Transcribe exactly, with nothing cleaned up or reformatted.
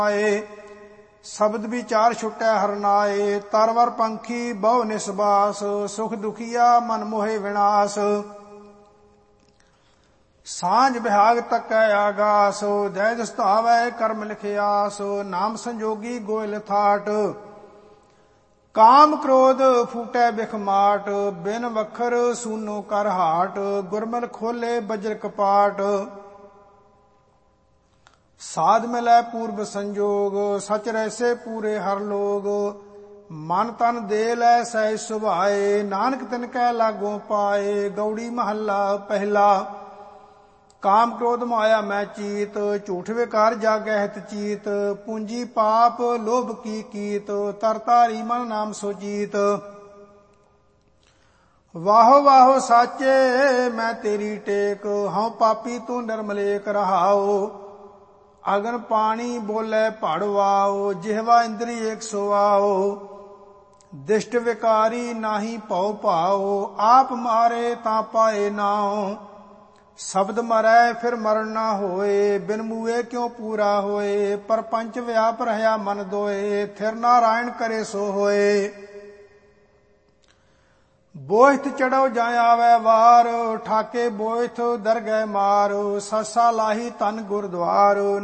शब्द विचार छुटै हरनाए। तरवर पंखी बहु निसबास, सुख दुखिया मन मोहे विनाश। सांझ बिहाग तकै आगास, जय दस्तावै कर्म लिखियास। नाम संजोगी गोयल थाट, काम क्रोध फूटै बिख माट। बिन वखर सूनो कर हाट, गुरमल खोले बज्र कपाट। साध मिलै पूर्व संजोग, सच रहसे पूरे हर लोग। मन तन दे लै सहज सुभाए, नानक तिनकै लागों पाए। गौड़ी महला पहला, काम क्रोध माया मैं चीत। झूठ विकार जागै हित चीत, पूंजी पाप लोभ की कीत। तरतारी मन नाम सोजीत, वाहो वाहो साचे मैं तेरी टेक। हूँ पापी तू निर्मलेक रहाओ। अगन पानी बोले पड़वाओ, जिहवा इंद्री एक सोआओ। दिष्ट विकारी नाही भौ पाओ, आप मारे ता पाए नाओ। शब्द मरै फिर मरण ना होए, बिन मुए क्यों पूरा होए। परपंच व्याप रहया मन दोए, थिर नारायण करे सो होए। बोहित चढ़ो जाय आवे वार, ठाके बोहित दरगह मार। ससा लाही तन गुरद्वार।